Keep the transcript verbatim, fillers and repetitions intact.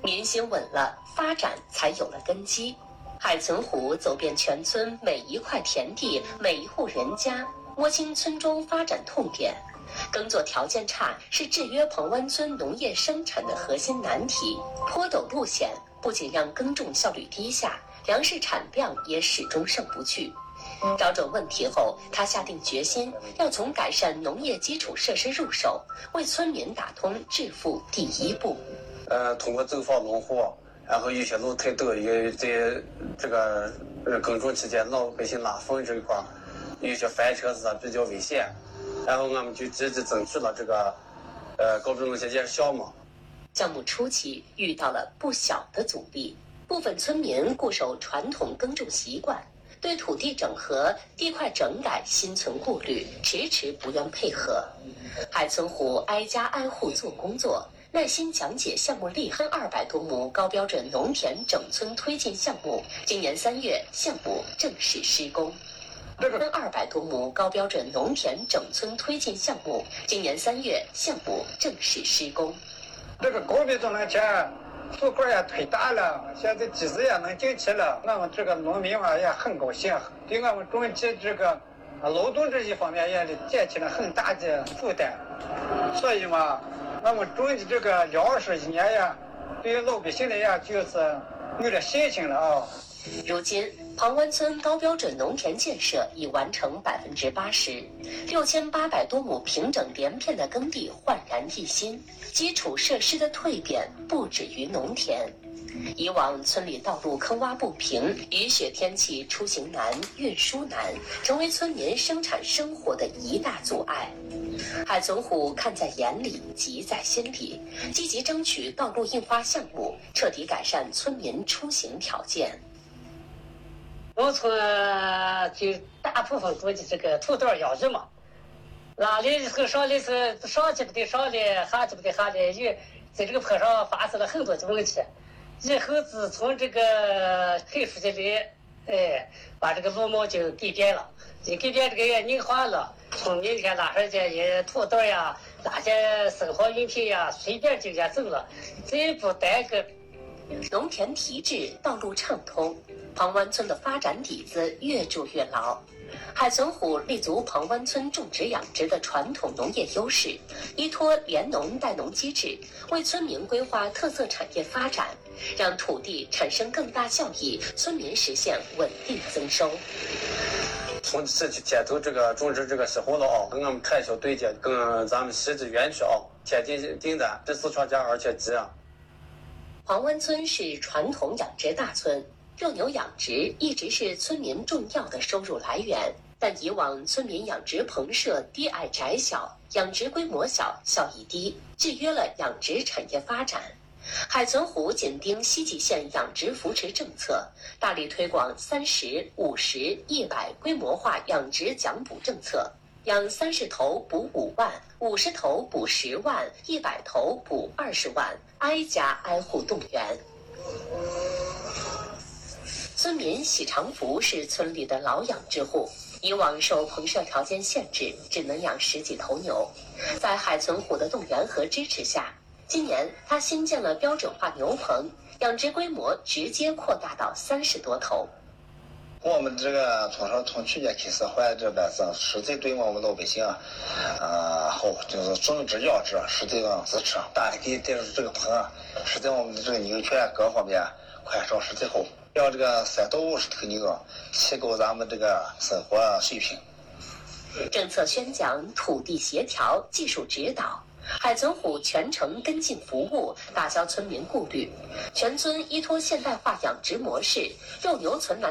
民心稳了，发展才有了根基。海存虎走遍全村每一块田地、每一户人家，摸清村中发展痛点。耕作条件差是制约彭湾村农业生产的核心难题。坡陡路险不仅让耕种效率低下，粮食产量也始终上不去。找准问题后，他下定决心要从改善农业基础设施入手，为村民打通致富第一步。 呃，通过走访农户，然后有些路太陡，也在这个呃耕种期间老百姓拉粪这一块，有些翻车子比较危险，然后我们就积极争取了这个呃高中农协建设项目。 项目初期遇到了不小的阻力，部分村民固守传统耕种习惯，对土地整合、地块整改心存顾虑，迟迟不愿配合。海存虎挨家挨户做工作，耐心讲解项目利害。二百多亩高标准农田整村推进项目，今年三月项目正式施工。二百多亩高标准农田整村推进项目，今年三月项目正式施工。 这个高标准农田树块也推大了，现在机子也能进去了，我们这个农民嘛也很高兴，对我们种地这个劳动这一方面也减轻了很大的负担。所以嘛，我们种的这个粮食一年呀，对于老百姓的呀就是有了信心了啊。 如今，庞湾村高标准农田建设已完成百分之八十，六千八百多亩平整连片的耕地焕然一新，基础设施的蜕变不止于农田。以往村里道路坑洼不平，雨雪天气出行难、运输难，成为村民生产生活的一大阻碍。海存虎看在眼里，急在心里，积极争取道路硬化项目，彻底改善村民出行条件。 农村就大部分都的这个土道养育嘛，哪里这个上里是上去不得上里，下去不得下里，就在这个坡上发生了很多的问题。以后自从这个黑书记里，哎，把这个路貌就改变了，就改变这个也硬化了。从明天拉上去也土道呀，哪些生活用品呀，随便就也走了，再不耽搁。 农田提质，道路畅通，庞湾村的发展底子越筑越牢。海存虎立足庞湾村种植养殖的传统农业优势，依托联农带农机制，为村民规划特色产业发展，让土地产生更大效益，村民实现稳定增收。 从这去牵头这个种植这个时候了啊，跟我们产销对接，跟咱们西子园区啊签订订单，这四厂家而且急啊。 庞湾村是传统养殖大村，肉牛养殖一直是村民重要的收入来源，但以往村民养殖棚舍低矮窄小，养殖规模小，效益低，制约了养殖产业发展。海存虎紧盯西蓟县养殖扶持政策，大力推广三十、五十、一百规模化养殖奖补政策，养三十头补五万，五十头补十万，一百头补二十万，挨家挨户动员。村民喜长福是村里的老养殖户，以往受棚舍条件限制，只能养十几头牛。在海存虎的动员和支持下，今年他新建了标准化牛棚，养殖规模直接扩大到三十多头。 我们这个从上从去年开始换这边是实际对我们老百姓啊，呃好，就是种植养殖实际上支持，大家可以带着这个棚啊，实际我们的这个牛圈各方面宽敞实际好，让这个三到五十头牛啊，提高咱们这个生活水平。 政策宣讲、土地协调、技术指导，海存虎全程跟进服务，打消村民顾虑。全村依托现代化养殖模式，肉牛存栏